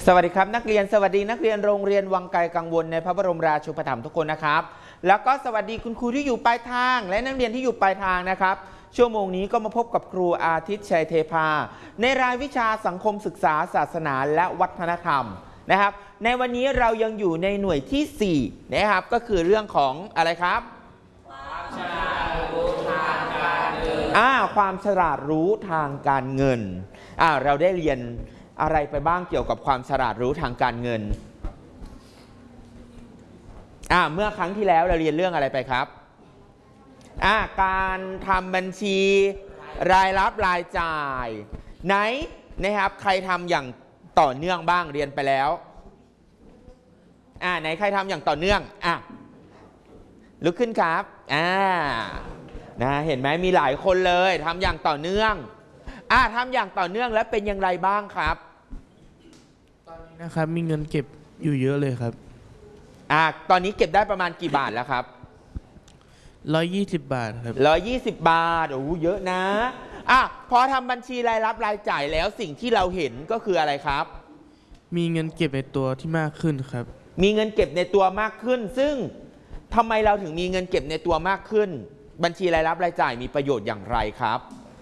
สวัสดีครับนักเรียนสวัสดีนักเรียนโรงเรียนวังไกลกังวลในพระบรมราชูปถัมภ์ทุกคนนะครับแล้วก็สวัสดีคุณครูที่อยู่ปลายทางและนักเรียนที่อยู่ปลายทางนะครับชั่วโมงนี้ก็มาพบกับครูอาทิตย์ชัยเทพาในรายวิชาสังคมศึกษาศาสนาและวัฒนธรรมนะครับในวันนี้เรายังอยู่ในหน่วยที่4นะครับก็คือเรื่องของอะไรครับความฉลาดรู้ทางการเงินความฉลาดรู้ทางการเงินเราได้เรียนอะไรไปบ้างเกี่ยวกับความฉลาดรู้ทางการเงินเมื่อครั้งที่แล้วเราเรียนเรื่องอะไรไปครับการทำบัญชีรายรับรายจ่ายไหนนะครับใครทำอย่างต่อเนื่องบ้างเรียนไปแล้วไหนใครทำอย่างต่อเนื่องลุกขึ้นครับเห็นไหมมีหลายคนเลยทำอย่างต่อเนื่องทำอย่างต่อเนื่องแล้วเป็นอย่างไรบ้างครับตอนนี้นะครับมีเงินเก็บอยู่เยอะเลยครับตอนนี้เก็บได้ประมาณกี่บาทแล้วครับ 120 บาทครับ 120 บาทโอ้เยอะนะพอทำบัญชีรายรับรายจ่ายแล้วสิ่งที่เราเห็นก็คืออะไรครับมีเงินเก็บในตัวที่มากขึ้นครับมีเงินเก็บในตัวมากขึ้นซึ่งทำไมเราถึงมีเงินเก็บในตัวมากขึ้นบัญชีรายรับรายจ่ายมีประโยชน์อย่างไรครับ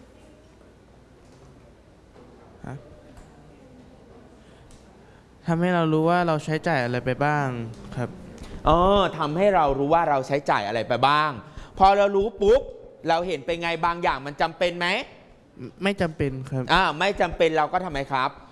ทำให้เรารู้ว่าเราใช้จ่ายอะไรไปบ้างครับทำให้เรารู้ว่าเราใช้จ่ายอะไรไปบ้างพอเรารู้ปุ๊บเราเห็นเป็นไงบางอย่างมันจำเป็นไหมไม่จำเป็นครับไม่จำเป็นเราก็ทำไมครับ